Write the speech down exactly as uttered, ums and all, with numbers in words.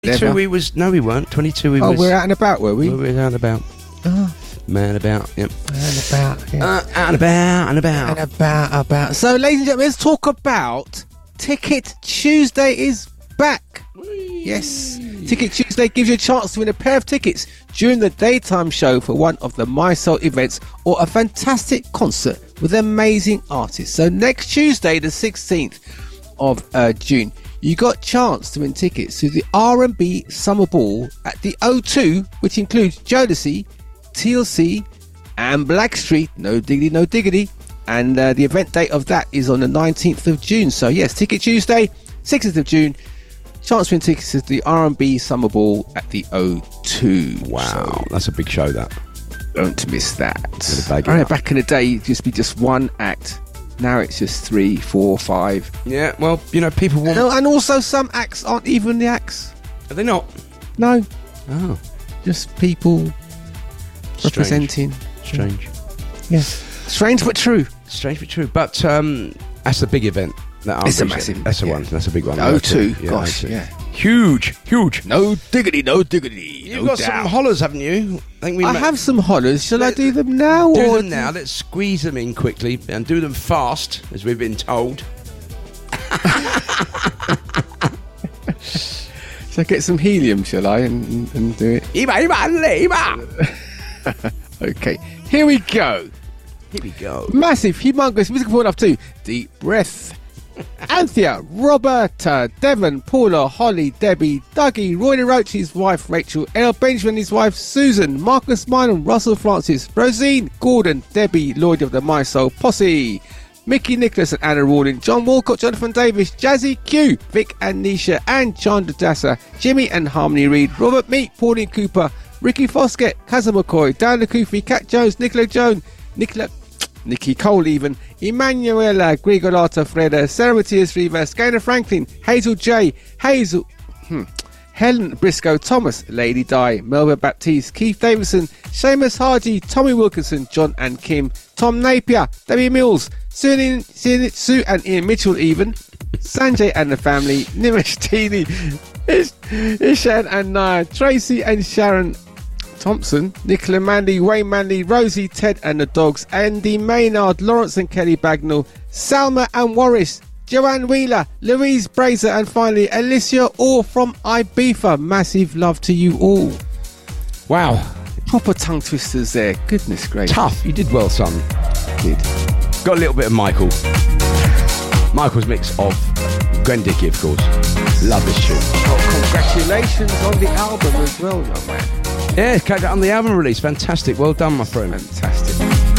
twenty-two we was... No, we weren't. twenty-two we oh, was... Oh, we're out and about, were we? We were out and about. Oh. Man about, yep. Out and about, yeah. Uh, out and about, and about. And about, about. So, ladies and gentlemen, let's talk about Ticket Tuesday is back. Whee! Yes. Ticket Tuesday gives you a chance to win a pair of tickets during the daytime show for one of the MySoul events or a fantastic concert with amazing artists. So next Tuesday, the sixteenth of uh, June, you got a chance to win tickets to the R and B Summer Ball at the O two, which includes Jodeci, T L C and Blackstreet, no diggity, no diggity. And uh, the event date of that is on the nineteenth of June. So yes, Ticket Tuesday, sixteenth of June. Chance to win tickets to the R and B Summer Ball at the O two. Wow, so that's a big show, that. Don't miss that. I right, back in the day, it used to be just one act. Now it's just three, four, five. Yeah, well, you know, people want... No, and also some acts aren't even the acts. Are they not? No. Oh. Just people Strange. representing. Strange. Yeah. Strange but true. Strange but true. But um, that's the big event. That it's a massive. That's the yeah. one. That's a big one. O two. Yeah, Gosh, O two. yeah. Huge, huge. No diggity, no diggity. You've no got doubt. some hollers, haven't you? I think we. I ma- have some hollers. Shall Let, I do them now? Do or them now. Let's squeeze them in quickly and do them fast, as we've been told. Shall I get some helium, shall I, and, and do it? Iba, Iba, Iba. Okay, here we go. Here we go. Massive, humongous musical point up to Deep Breath. Anthea, Roberta, Devon, Paula, Holly, Debbie, Dougie, Roy Roach, his wife Rachel, El Benjamin, his wife Susan, Marcus Minor, Russell Francis, Rosine, Gordon, Debbie, Lloyd of the My Soul Posse, Mickey Nicholas and Anna Rawlin, John Walcott, Jonathan Davis, Jazzy Q, Vic and Nisha, and Chandra Dassa, Jimmy and Harmony Reid, Robert Meat, Pauline Cooper, Ricky Foskett, Kazza McCoy, Dan Lakufi, Cat Jones, Nicola Jones, Nicola, Nikki Cole even, Emanuela, Grigolata Freda, Sarah Matias Rivas, Gaynor Franklin, Hazel J, Hazel, hmm, Helen Briscoe Thomas, Lady Di, Melba Baptiste, Keith Davison, Seamus Hardy, Tommy Wilkinson, John and Kim, Tom Napier, Debbie Mills, Sue, Sue and Ian Mitchell even, Sanjay and the family, Nimish Teeny, Ish, Ishan and Naya, Tracy and Sharon Thompson, Nicola Manley, Wayne Manley, Rosie, Ted and the dogs, Andy Maynard, Lawrence and Kelly Bagnall, Salma and Warris, Joanne Wheeler, Louise Brazer, and finally Alicia Orr from Ibiza. Massive love to you all. Wow. Proper tongue twisters there. Goodness gracious. Tough. You did well, son. Did. Got a little bit of Michael. Michael's mix of Gwen Dickey, of course. Love this tune. Oh, congratulations on the album as well, young man. Yeah, on the album release. Fantastic. Well done, my friend. Fantastic.